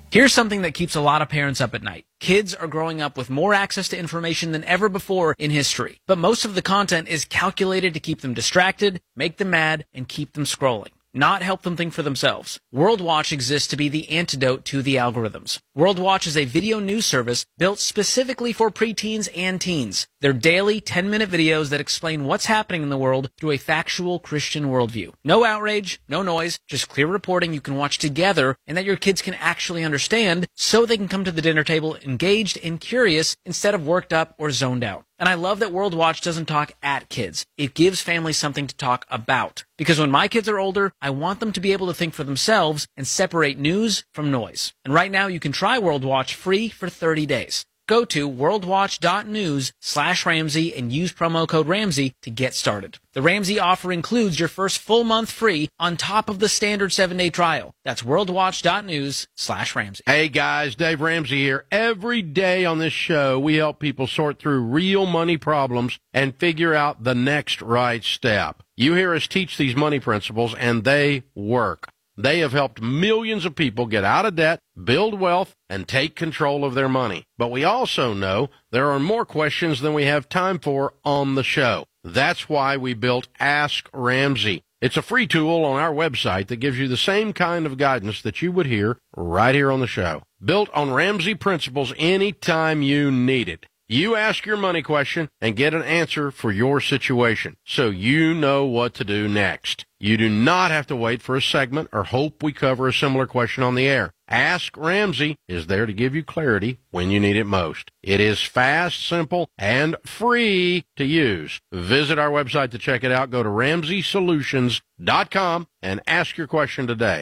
Here's something that keeps a lot of parents up at night. Kids are growing up with more access to information than ever before in history, but most of the content is calculated to keep them distracted, make them mad, and keep them scrolling, not help them think for themselves. World Watch exists to be the antidote to the algorithms. World Watch is a video news service built specifically for preteens and teens. They're daily 10-minute videos that explain what's happening in the world through a factual Christian worldview. No outrage, no noise, just clear reporting you can watch together and that your kids can actually understand so they can come to the dinner table engaged and curious instead of worked up or zoned out. And I love that World Watch doesn't talk at kids. It gives families something to talk about. Because when my kids are older, I want them to be able to think for themselves and separate news from noise. And right now you can try World Watch free for 30 days. Go to worldwatch.news/Ramsey and use promo code Ramsey to get started. The Ramsey offer includes your first full month free on top of the standard 7-day trial. That's worldwatch.news/Ramsey. Hey guys, Dave Ramsey here. Every day on this show, we help people sort through real money problems and figure out the next right step. You hear us teach these money principles, and they work. They have helped millions of people get out of debt, build wealth, and take control of their money. But we also know there are more questions than we have time for on the show. That's why we built Ask Ramsey. It's a free tool on our website that gives you the same kind of guidance that you would hear right here on the show. Built on Ramsey principles anytime you need it. You ask your money question and get an answer for your situation, so you know what to do next. You do not have to wait for a segment or hope we cover a similar question on the air. Ask Ramsey is there to give you clarity when you need it most. It is fast, simple, and free to use. Visit our website to check it out. Go to RamseySolutions.com and ask your question today.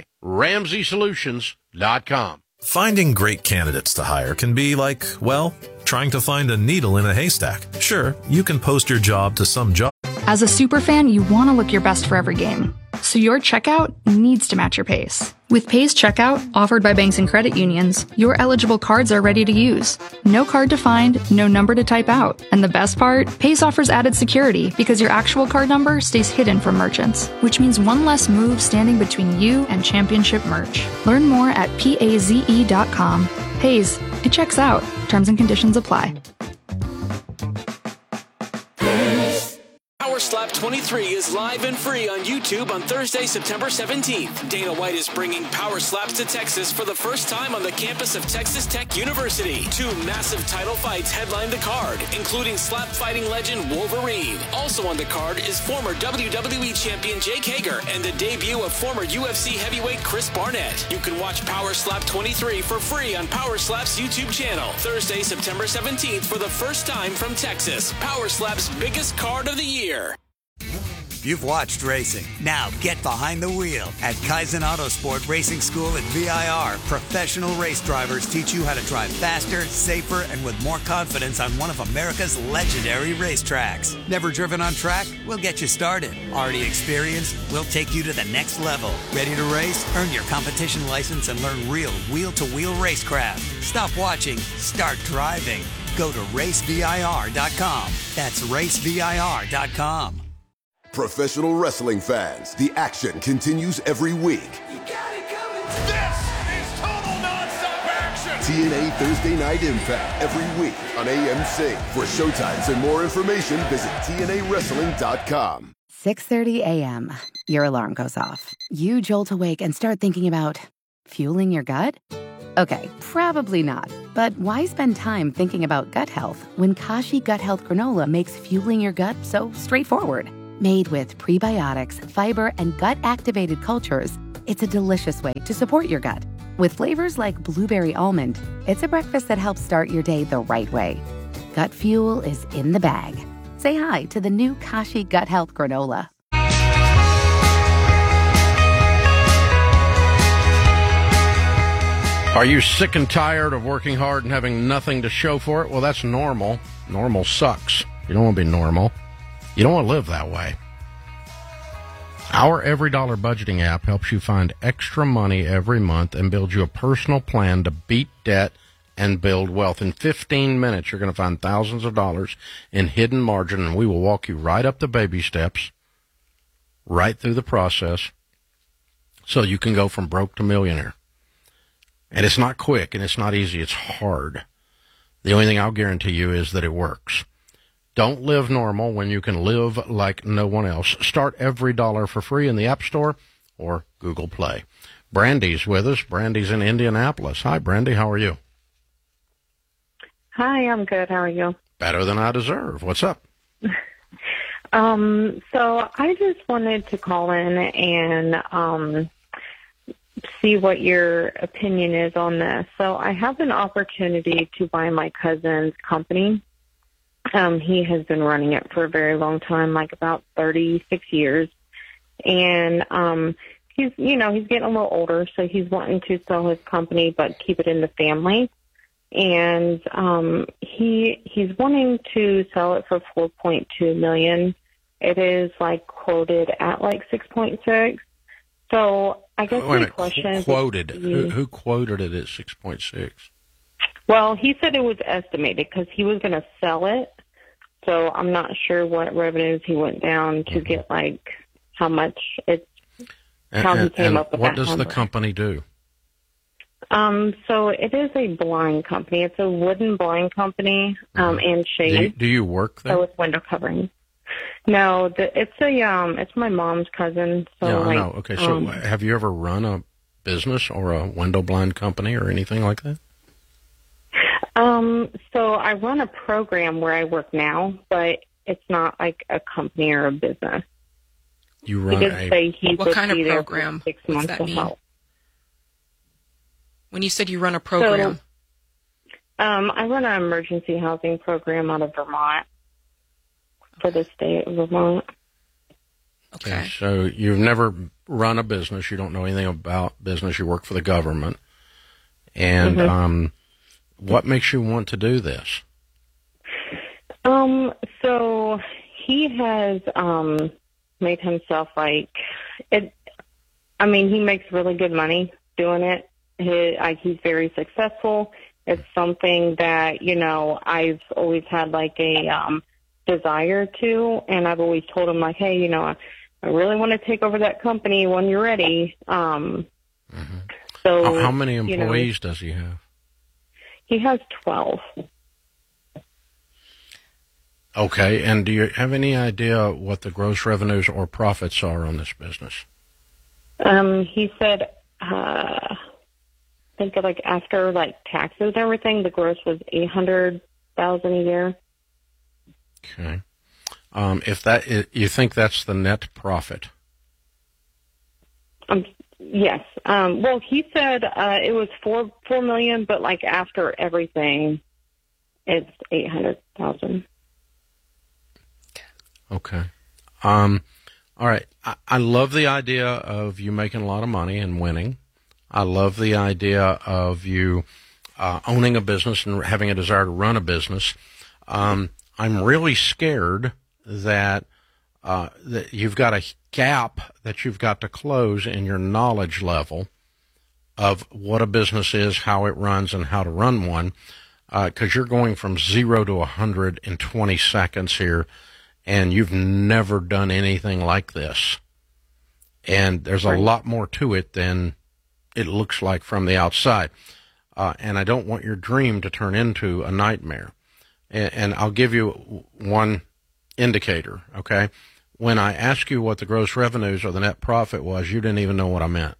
RamseySolutions.com. Finding great candidates to hire can be like, well, trying to find a needle in a haystack. Sure, you can post your job to some job. As a superfan, you want to look your best for every game. So your checkout needs to match your pace. With Pace Checkout, offered by banks and credit unions, your eligible cards are ready to use. No card to find, no number to type out. And the best part? Pace offers added security because your actual card number stays hidden from merchants, which means one less move standing between you and championship merch. Learn more at PAZE.com. Paze, it checks out. Terms and conditions apply. Power Slap 23 is live and free on YouTube on Thursday, September 17th. Dana White is bringing Power Slaps to Texas for the first time on the campus of Texas Tech University. 2 massive title fights headline the card, including slap fighting legend Wolverine. Also on the card is former WWE champion Jake Hager and the debut of former UFC heavyweight Chris Barnett. You can watch Power Slap 23 for free on Power Slap's YouTube channel. Thursday, September 17th for the first time from Texas. Power Slap's biggest card of the year. You've watched racing. Now get behind the wheel. At Kaizen Autosport Racing School at VIR, professional race drivers teach you how to drive faster, safer, and with more confidence on one of America's legendary racetracks. Never driven on track? We'll get you started. Already experienced? We'll take you to the next level. Ready to race? Earn your competition license and learn real wheel-to-wheel racecraft. Stop watching. Start driving. Go to racevir.com. That's racevir.com. Professional wrestling fans, the action continues every week. You got it coming. This is total nonstop action. TNA Thursday Night Impact every week on AMC. For showtimes and more information, visit TNAWrestling.com. 6:30 a.m. Your alarm goes off. You jolt awake and start thinking about fueling your gut? Okay, probably not. But why spend time thinking about gut health when Kashi Gut Health Granola makes fueling your gut so straightforward? Made with prebiotics, fiber, and gut-activated cultures, it's a delicious way to support your gut. With flavors like blueberry almond, it's a breakfast that helps start your day the right way. Gut fuel is in the bag. Say hi to the new Kashi Gut Health Granola. Are you sick and tired of working hard and having nothing to show for it? Well, that's normal. Normal sucks. You don't want to be normal. You don't want to live that way. Our EveryDollar budgeting app helps you find extra money every month and build you a personal plan to beat debt and build wealth. In 15 minutes, you're going to find thousands of dollars in hidden margin, and we will walk you right up the baby steps, right through the process, so you can go from broke to millionaire. And it's not quick and it's not easy. It's hard. The only thing I'll guarantee you is that it works. Don't live normal when you can live like no one else. Start every dollar for free in the App Store or Google Play. Brandy's with us. Brandy's in Indianapolis. Hi, Brandy. How are you? Hi, I'm good. How are you? Better than I deserve. What's up? So I just wanted to call in and see what your opinion is on this. So I have an opportunity to buy my cousin's company. He has been running it for a very long time, like about 36 years. And he's getting a little older, so he's wanting to sell his company but keep it in the family. And he's wanting to sell it for $4.2 million. It is like quoted at like 6.6. So I guess my question quoted. Who quoted it at 6.6? Well, he said it was estimated because he was going to sell it. So I'm not sure what revenues he went down to get, like how much it's. How he came up with that. What does the company do? So it is a blind company. It's a wooden blind company, and shade. Do you work there? So it's window covering. No, it's my mom's cousin. So yeah, I know. Okay, so have you ever run a business or a window blind company or anything like that? So I run a program where I work now, but it's not like a company or a business. You run what kind of program? 6 months What's that to mean? help. When you said you run a program? So, I run an emergency housing program out of Vermont for the state of Vermont. Okay. So you've never run a business. You don't know anything about business. You work for the government. And what makes you want to do this? So he has made himself like it. I mean, he makes really good money doing it. He's very successful. It's something that, I've always had like a desire to, and I've always told him like, hey, I really want to take over that company when you're ready. So how many employees does he have? He has 12. Okay, and do you have any idea what the gross revenues or profits are on this business? He said, I think like after like taxes and everything, the gross was $800,000 a year. Okay. You think that's the net profit? Yes. Well, he said it was $4 million, but like after everything, it's $800,000. Okay. All right. I love the idea of you making a lot of money and winning. I love the idea of you owning a business and having a desire to run a business. I'm really scared that you've got a gap that you've got to close in your knowledge level of what a business is, how it runs, and how to run one, because you're going from 0 to 100 in 20 seconds here, and you've never done anything like this. And there's a lot more to it than it looks like from the outside. And I don't want your dream to turn into a nightmare. And I'll give you one indicator, okay? When I asked you what the gross revenues or the net profit was, you didn't even know what I meant.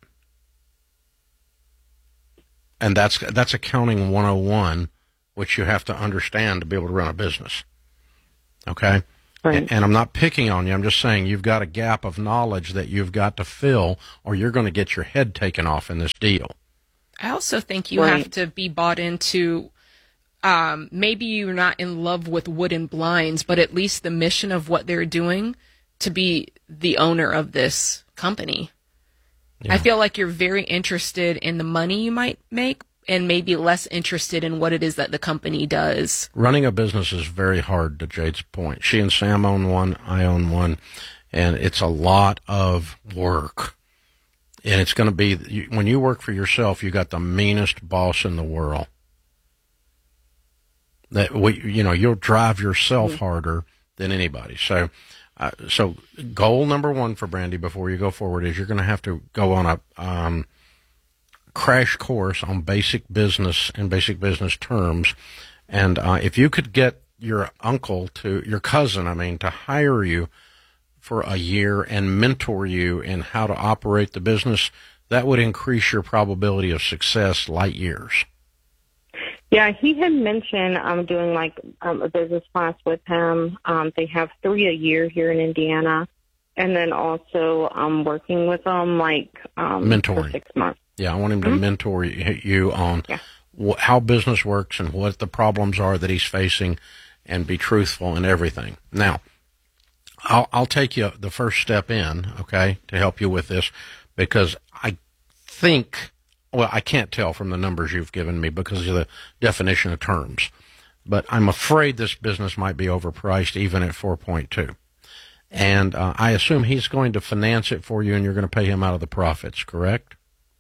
And that's accounting 101, which you have to understand to be able to run a business, okay? Right. And I'm not picking on you. I'm just saying you've got a gap of knowledge that you've got to fill, or you're going to get your head taken off in this deal. I also think you have to be bought into, maybe you're not in love with wooden blinds, but at least the mission of what they're doing to be the owner of this company. Yeah. I feel like you're very interested in the money you might make and maybe less interested in what it is that the company does. Running a business is very hard, to Jade's point. She and Sam own one, I own one, and it's a lot of work. And it's going to be, when you work for yourself, you got the meanest boss in the world. You'll drive yourself harder than anybody. So goal number one for Brandy before you go forward is you're going to have to go on a crash course on basic business and basic business terms. And if you could get your cousin, to hire you for a year and mentor you in how to operate the business, that would increase your probability of success light years. Yeah, he had mentioned doing like a business class with him. They have 3 a year here in Indiana, and then also working with them mentoring for 6 months. Yeah, I want him to mentor you on how business works and what the problems are that he's facing, and be truthful in everything. Now, I'll take you the first step in, okay, to help you with this, because I think, well, I can't tell from the numbers you've given me because of the definition of terms, but I'm afraid this business might be overpriced even at 4.2. And I assume he's going to finance it for you and you're going to pay him out of the profits, correct?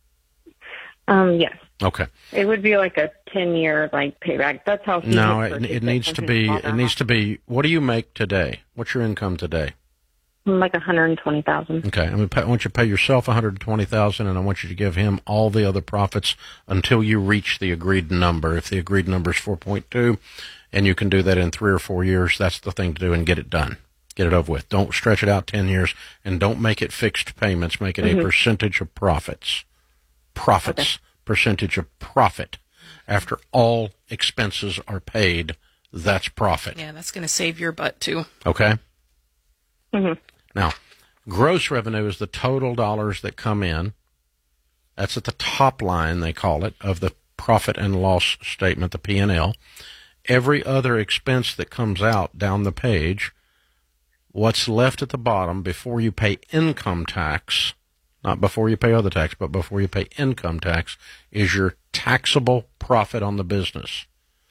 Yes. Okay. It would be like a 10-year payback. That's how he No, it needs to be, what do you make today? What's your income today? Like $120,000. Okay. I want you to pay yourself $120,000 and I want you to give him all the other profits until you reach the agreed number. If the agreed number is 4.2 and you can do that in 3 or 4 years, that's the thing to do, and get it done. Get it over with. Don't stretch it out 10 years, and don't make it fixed payments. Make it a percentage of profits. Okay. Percentage of profit. After all expenses are paid, that's profit. Yeah, that's going to save your butt, too. Okay? Mm-hmm. Now, gross revenue is the total dollars that come in. That's at the top line, they call it, of the profit and loss statement, the P&L. Every other expense that comes out down the page, what's left at the bottom before you pay income tax, not before you pay other tax, but before you pay income tax, is your taxable profit on the business.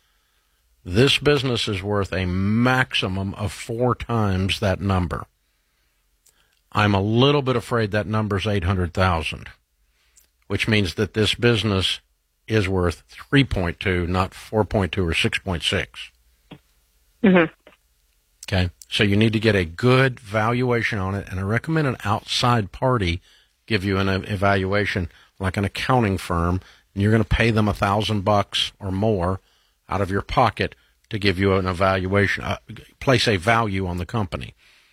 This business is worth a maximum of 4 times that number. I'm a little bit afraid that number's $800,000, which means that this business is worth 3.2, not 4.2 or 6.6. Mm-hmm. Okay, so you need to get a good valuation on it, and I recommend an outside party give you an evaluation, like an accounting firm, and you're going to pay them $1,000 or more out of your pocket to give you an evaluation, place a value on the company.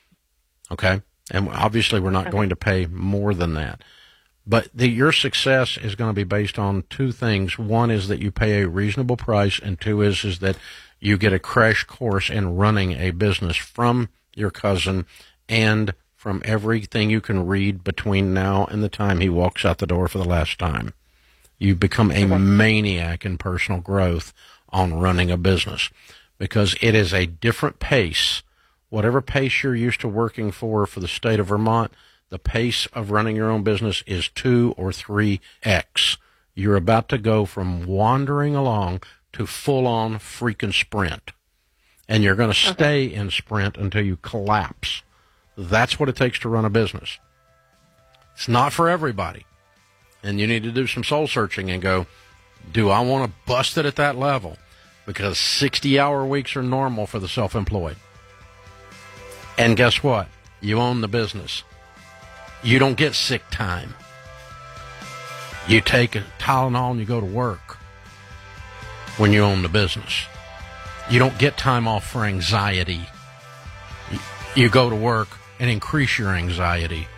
Okay? And obviously we're not going to pay more than that. But your success is going to be based on 2 things. One is that you pay a reasonable price, and 2 is that you get a crash course in running a business from your cousin and from everything you can read between now and the time he walks out the door for the last time. You become a maniac in personal growth on running a business, because it is a different pace. Whatever pace you're used to working for the state of Vermont, the pace of running your own business is 2 or 3x. You're about to go from wandering along to full-on freaking sprint. And you're going to stay in sprint until you collapse. That's what it takes to run a business. It's not for everybody. And you need to do some soul searching and go, do I want to bust it at that level? Because 60-hour weeks are normal for the self-employed. And guess what? You own the business. You don't get sick time. You take a Tylenol and you go to work when you own the business. You don't get time off for anxiety. You go to work and increase your anxiety